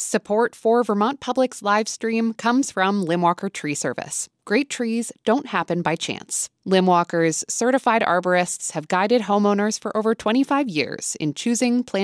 Support for Vermont Public's live stream comes from Limwalker Tree Service. Great trees don't happen by chance. Limwalker's certified arborists have guided homeowners for over 25 years in choosing plants